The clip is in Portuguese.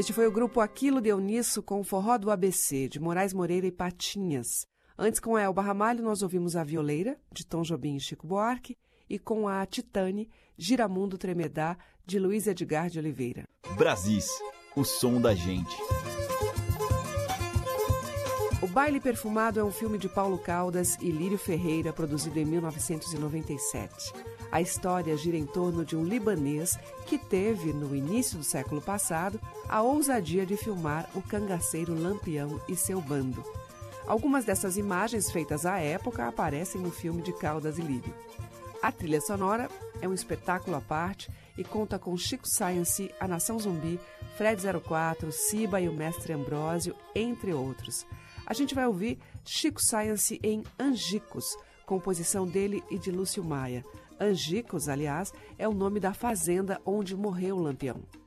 Este foi o grupo Aquilo Deu Nisso com o Forró do ABC, de Moraes Moreira e Patinhas. Antes, com a Elba Ramalho, nós ouvimos A Violeira, de Tom Jobim e Chico Buarque, e com a Titane, Giramundo Tremedá, de Luiz Edgar de Oliveira. Brasis, o som da gente. O Baile Perfumado é um filme de Paulo Caldas e Lírio Ferreira, produzido em 1997. A história gira em torno de um libanês que teve, no início do século passado, a ousadia de filmar o cangaceiro Lampião e seu bando. Algumas dessas imagens feitas à época aparecem no filme de Caldas e Lírio. A trilha sonora é um espetáculo à parte e conta com Chico Science, A Nação Zumbi, Fred 04, Siba e o Mestre Ambrósio, entre outros. A gente vai ouvir Chico Science em Angicos, composição dele e de Lúcio Maia. Angicos, aliás, é o nome da fazenda onde morreu o Lampião.